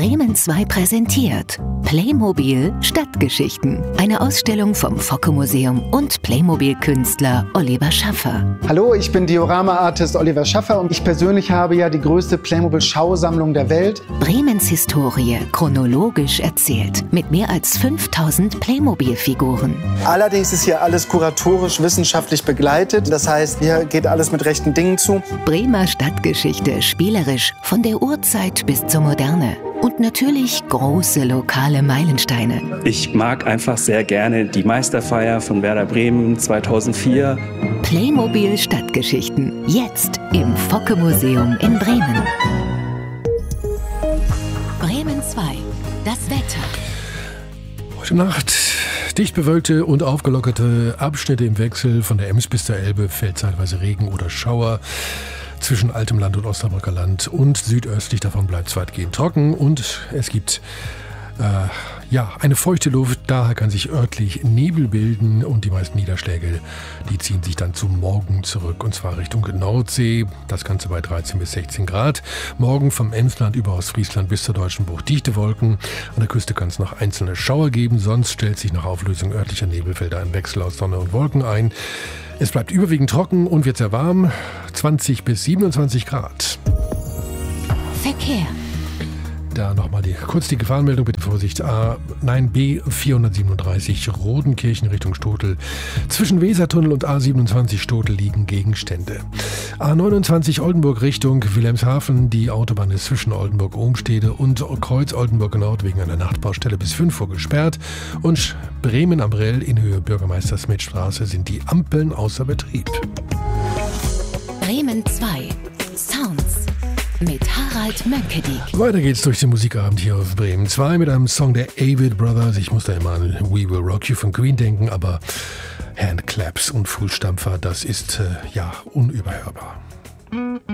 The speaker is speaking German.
Bremen 2 präsentiert Playmobil Stadtgeschichten. Eine Ausstellung vom Focke-Museum und Playmobil-Künstler Oliver Schaffer. Hallo, ich bin Diorama-Artist Oliver Schaffer und ich persönlich habe ja die größte Playmobil-Schausammlung der Welt. Bremens Historie chronologisch erzählt mit mehr als 5000 Playmobil-Figuren. Allerdings ist hier alles kuratorisch, wissenschaftlich begleitet. Das heißt, hier geht alles mit rechten Dingen zu. Bremer Stadtgeschichte spielerisch von der Urzeit bis zur Moderne. Und natürlich große lokale Meilensteine. Ich mag einfach sehr gerne die Meisterfeier von Werder Bremen 2004. Playmobil Stadtgeschichten, jetzt im Focke-Museum in Bremen. Bremen 2, das Wetter. Heute Nacht dicht bewölkte und aufgelockerte Abschnitte im Wechsel. Von der Ems bis zur Elbe fällt zeitweise Regen oder Schauer. Zwischen Altem Land und Osnabrücker Land und südöstlich davon bleibt es weitgehend trocken und es gibt eine feuchte Luft, daher kann sich örtlich Nebel bilden und die meisten Niederschläge, die ziehen sich dann zum Morgen zurück und zwar Richtung Nordsee, das Ganze bei 13 bis 16 Grad. Morgen vom Emsland über Ostfriesland bis zur Deutschen Bucht dichte Wolken, an der Küste kann es noch einzelne Schauer geben, sonst stellt sich nach Auflösung örtlicher Nebelfelder ein Wechsel aus Sonne und Wolken ein. Es bleibt überwiegend trocken und wird sehr warm, 20 bis 27 Grad. Verkehr. Da nochmal kurz die Gefahrenmeldung, bitte Vorsicht. A9B 437 Rodenkirchen Richtung Stotel. Zwischen Wesertunnel und A27 Stotel liegen Gegenstände. A29 Oldenburg Richtung Wilhelmshaven. Die Autobahn ist zwischen Oldenburg-Ohmstede und Kreuz-Oldenburg-Nord wegen einer Nachtbaustelle bis 5 Uhr gesperrt. Und Bremen am Brell in Höhe Bürgermeister-Smith-Straße sind die Ampeln außer Betrieb. Bremen 2 Sounds mit Harald Mönckedik. Weiter geht's durch den Musikabend hier auf Bremen 2 mit einem Song der Avett Brothers. Ich muss da immer an We Will Rock You von Queen denken, aber Handclaps und Fußstampfer, das ist unüberhörbar.